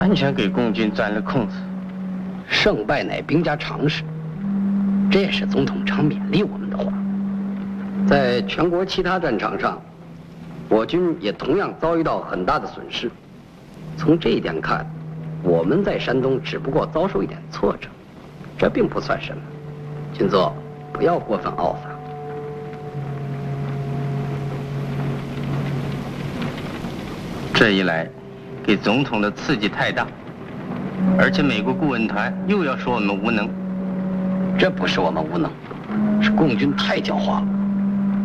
完全给共军钻了空子。 胜败乃兵家常事，这也是总统常勉励我们的话。在全国其他战场上，我军也同样遭遇到很大的损失。从这一点看，我们在山东只不过遭受一点挫折，这并不算什么。军座，不要过分懊丧。 这一来，给总统的刺激太大。而且美国顾问团又要说我们无能， 这不是我们无能，是共军太狡猾了。